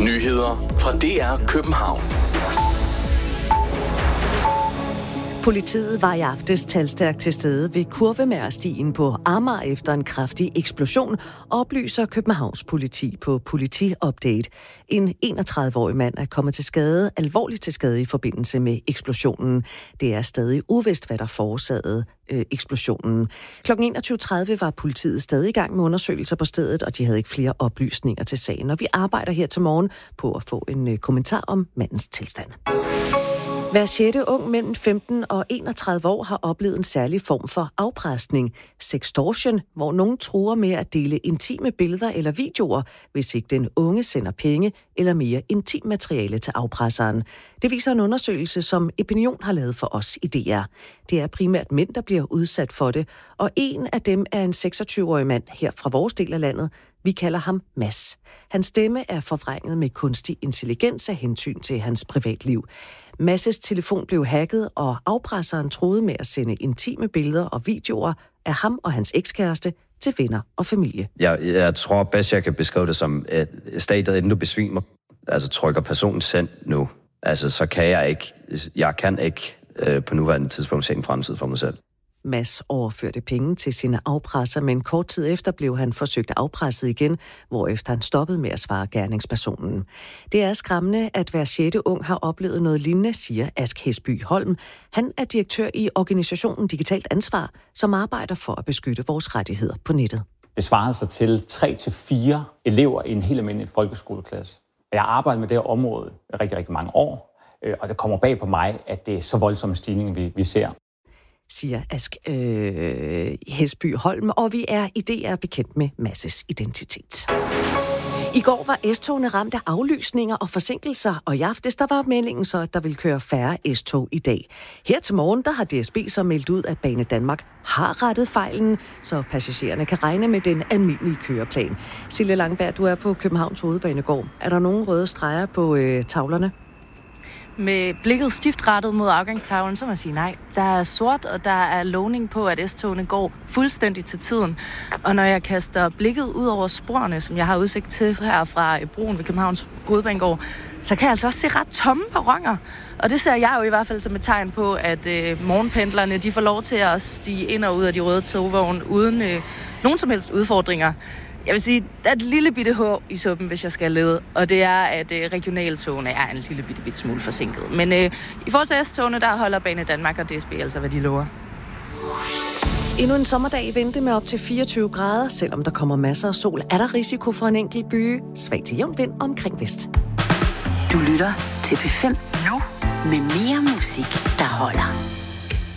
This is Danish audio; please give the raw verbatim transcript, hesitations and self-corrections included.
Nyheder fra D R København. Politiet var i aftes talstærkt til stede ved Kurvemærstien på Amager efter en kraftig eksplosion, oplyser Københavns politi på Politi-update. En enogtredive-årig mand er kommet til skade, alvorligt til skade i forbindelse med eksplosionen. Det er stadig uvist, hvad der forårsagede øh, eksplosionen. klokken enogtyve tredive var politiet stadig i gang med undersøgelser på stedet, og de havde ikke flere oplysninger til sagen. Og vi arbejder her til morgen på at få en øh, kommentar om mandens tilstand. Hver sjette ung mellem femten og enogtredive år har oplevet en særlig form for afpresning, sextortion, hvor nogen truer med at dele intime billeder eller videoer, hvis ikke den unge sender penge eller mere intim materiale til afpresseren. Det viser en undersøgelse, som Opinion har lavet for os i D R. Det er primært mænd, der bliver udsat for det, og en af dem er en seksogtyve-årig mand her fra vores del af landet. Vi kalder ham Mads. Hans stemme er forvrænget med kunstig intelligens af hensyn til hans privatliv. Mads' telefon blev hacket, og afpresseren troede med at sende intime billeder og videoer af ham og hans ekskæreste til venner og familie. Jeg, jeg tror bedst, jeg kan beskrive det som, at stadiet, inden du besvimer, altså trykker personen send nu, altså så kan jeg ikke, jeg kan ikke øh, på nuværende tidspunkt se en fremtid for mig selv. Mads overførte penge til sine afpresser, men kort tid efter blev han forsøgt afpresset igen, hvorefter han stoppede med at svare gerningspersonen. Det er skræmmende, at hver sjette ung har oplevet noget lignende, siger Ask Hesby Holm. Han er direktør i organisationen Digitalt Ansvar, som arbejder for at beskytte vores rettigheder på nettet. Det svarer sig til tre til fire elever i en helt almindelig folkeskoleklasse. Jeg har arbejdet med det her område i rigtig, rigtig mange år, og det kommer bag på mig, at det er så voldsomme stigninger, vi, vi ser. Siger Ask øh, Hesby Holm, og vi er i D R bekendt med Mads' identitet. I går var S-togene ramt af aflysninger og forsinkelser, og i aftes der var meldingen så, at der ville køre færre S-tog i dag. Her til morgen der har D S B så meldt ud, at Banedanmark har rettet fejlen, så passagererne kan regne med den almindelige køreplan. Silje Langberg, du er på Københavns Hovedbanegård. Er der nogen røde streger på øh, tavlerne? Med blikket stift rettet mod afgangstavlen, så må man sige nej. Der er sort, og der er lovning på, at S-togene går fuldstændig til tiden. Og når jeg kaster blikket ud over sporene, som jeg har udsigt til her fra broen ved Københavns Hovedbanegård, så kan jeg altså også se ret tomme perroner. Og det ser jeg jo i hvert fald som et tegn på, at øh, morgenpendlerne de får lov til at stige ind og ud af de røde togvogne uden øh, nogen som helst udfordringer. Jeg vil sige, der er et lille bitte hår i suppen, hvis jeg skal lede, og det er, at øh, regionaltogene er en lille bitte, bitte smule forsinket. Men øh, i forhold til S-togene, der holder Banedanmark og D S B altså, hvad de lover. Endnu en sommerdag i vente med op til fireogtyve grader. Selvom der kommer masser af sol, er der risiko for en enkelt byge. Svag til jævn vind omkring vest. Du lytter til P fem nu med mere musik, der holder.